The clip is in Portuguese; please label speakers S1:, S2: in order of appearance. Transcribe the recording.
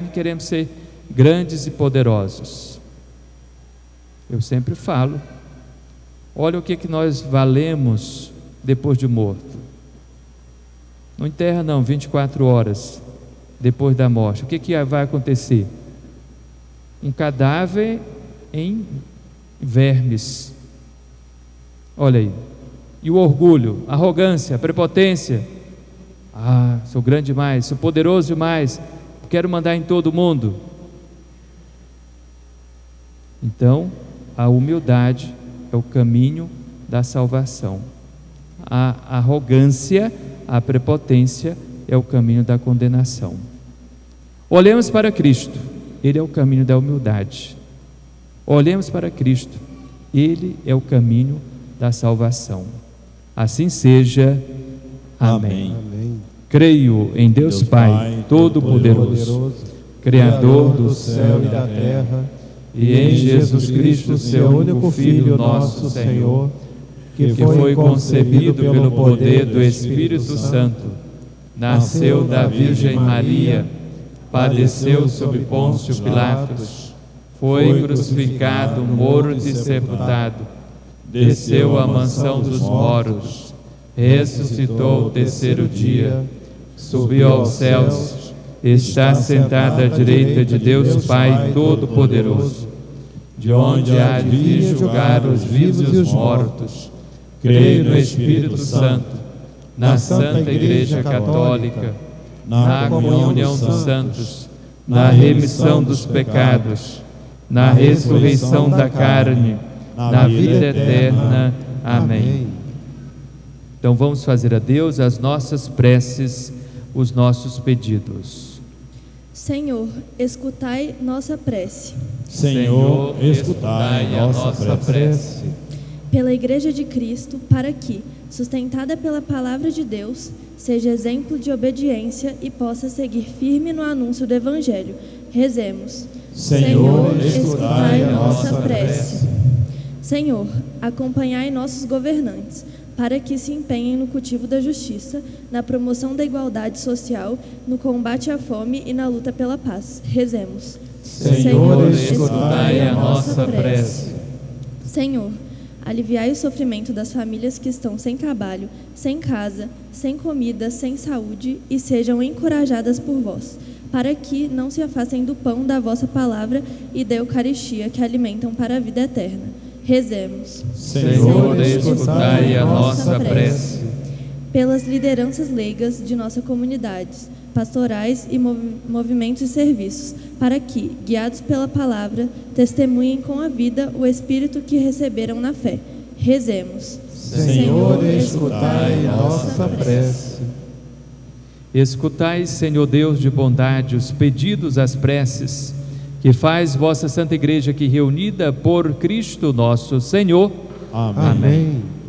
S1: carne, queremos ser grandes e poderosos. Eu sempre falo, olha o que nós valemos depois de morto. Não enterra não, 24 horas depois da morte. O que vai acontecer? Um cadáver em vermes. Olha aí. E o orgulho, a arrogância, a prepotência. Ah, sou grande demais, sou poderoso demais, quero mandar em todo mundo. Então, a humildade é o caminho da salvação. A arrogância, a prepotência é o caminho da condenação. Olhemos para Cristo, Ele é o caminho da humildade. Olhemos para Cristo, Ele é o caminho da salvação. Assim seja. Amém. Creio em Deus Pai Todo-Poderoso, Criador do céu e da terra, e em Jesus Cristo, seu único Filho, nosso Senhor, que foi concebido pelo poder do Espírito Santo, nasceu da Virgem Maria, padeceu sob Pôncio Pilatos, foi crucificado, morto e sepultado, desceu à mansão dos mortos, ressuscitou ao terceiro dia, subiu aos céus, está sentado à direita de Deus Pai Todo-Poderoso, de onde há de vir julgar os vivos e os mortos. Creio no Espírito Santo, na Santa Igreja Católica, na comunhão dos santos, na remissão dos pecados, na ressurreição da carne, na vida eterna. Amém. Então vamos fazer a Deus as nossas preces, os nossos pedidos.
S2: Senhor, escutai nossa prece.
S3: Senhor, escutai a nossa prece.
S2: Pela Igreja de Cristo, para que, sustentada pela Palavra de Deus, seja exemplo de obediência e possa seguir firme no anúncio do Evangelho. Rezemos.
S3: Senhor, escutai a nossa prece.
S2: Senhor, acompanhai nossos governantes, para que se empenhem no cultivo da justiça, na promoção da igualdade social, no combate à fome e na luta pela paz. Rezemos.
S3: Senhor, escutai a nossa prece.
S2: Senhor, aliviai o sofrimento das famílias que estão sem trabalho, sem casa, sem comida, sem saúde, e sejam encorajadas por vós, para que não se afastem do pão da vossa palavra e da Eucaristia que alimentam para a vida eterna. Rezemos.
S3: Senhor, escutai a nossa prece.
S2: Pelas lideranças leigas de nossa comunidade, pastorais e movimentos e serviços, para que, guiados pela palavra, testemunhem com a vida o Espírito que receberam na fé. Rezemos.
S3: Senhor, escutai a nossa prece.
S1: Escutai, Senhor Deus de bondade, os pedidos, as preces, que faz vossa Santa Igreja aqui reunida por Cristo nosso Senhor.
S3: Amém.